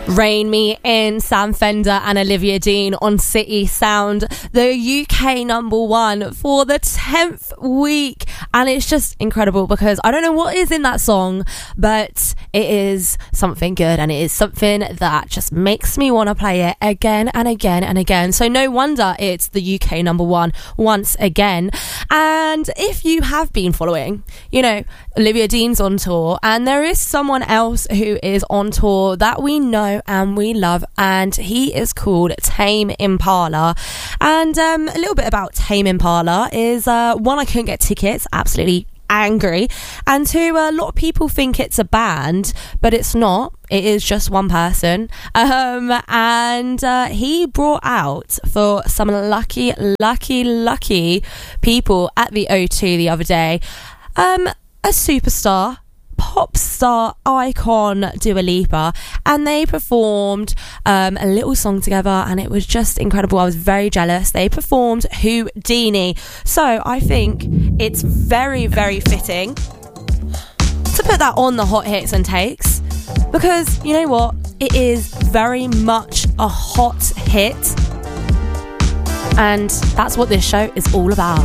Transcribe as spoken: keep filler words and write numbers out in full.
Rain Me In, Sam Fender and Olivia Dean on City Sound, the U K number one for the tenth week. And it's just incredible because I don't know what is in that song, but it is something good and it is something that just makes me want to play it again and again and again. So no wonder it's the U K number one once again. And if you have been following, you know, Olivia Dean's on tour and there is someone else who is on tour that we know and we love, and he is called Tame Impala. And um, a little bit about Tame Impala is uh, one, I couldn't get tickets, absolutely angry, and two, a lot of people think it's a band, but it's not. It is just one person, um, and uh, he brought out for some lucky lucky lucky people at the O two the other day um, a superstar, pop star icon, Dua Lipa, and they performed um, a little song together and it was just incredible. I was very jealous. They performed Houdini, so I think it's very very fitting to put that on the hot hits and takes, because you know what, it is very much a hot hit and that's what this show is all about.